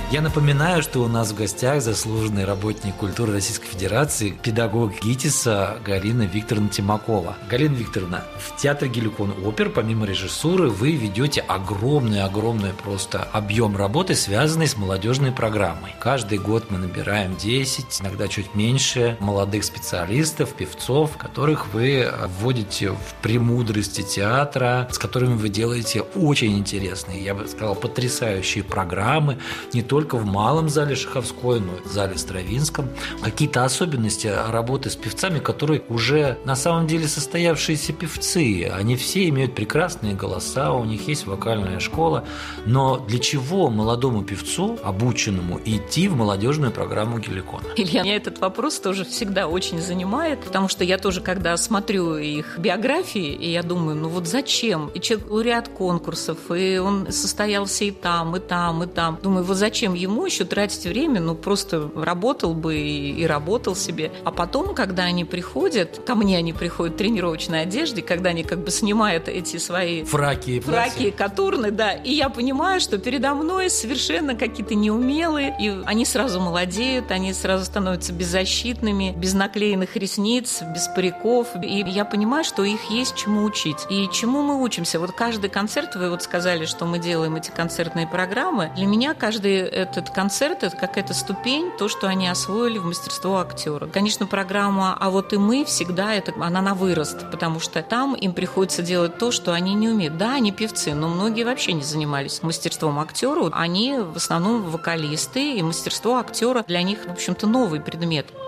Я напоминаю, что у нас в гостях заслуженный работник культуры Российской Федерации, педагог ГИТИСа Галина Викторовна Тимакова. Галина Викторовна, в Театре Геликон Опер, помимо режиссуры, вы ведете огромный просто объем работы, связанный с молодежной программой. Каждый год мы набираем 10, иногда чуть меньше, молодых специалистов, певцов, которых вы вводите в премудрости театра, с которыми вы делаете очень интересные, я бы сказал, потрясающие программы, не только в малом зале Шаховской, но и в зале Стравинском. Какие-то особенности работы с певцами, которые уже на самом деле состоявшиеся певцы. Они все имеют прекрасные голоса, у них есть вокальная школа. Но для чего молодому певцу, обученному, идти в молодежную программу Геликона? Илья, меня этот вопрос тоже всегда очень занимает, потому что я тоже, когда смотрю их биографии, и я думаю, ну вот зачем? И человек лауреат конкурсов, и он состоялся и там, и там, и там. Думаю, вот зачем ему еще тратить время, ну просто работал бы и работал себе. А потом, когда они приходят, ко мне они приходят в тренировочной одежде, когда они как бы снимают эти свои фраки, катурны, да, и я понимаю, что передо мной совершенно какие-то неумелые, и они сразу молодеют, они сразу становятся беззащитными, без наклеенных ресниц, без париков, и я понимаю, что их есть чему учить. И чему мы учимся? Вот каждый концерт, вы вот сказали, что мы делаем эти концертные программы, для меня каждый этот концерт – это какая-то ступень, то, что они освоили в мастерство актера. Конечно, программа «А вот и мы» всегда она на вырост, потому что там им приходится делать то, что они не умеют. Да, они певцы, но многие вообще не занимались мастерством актера. Они в основном вокалисты, и мастерство актера для них, в общем-то, новый предмет.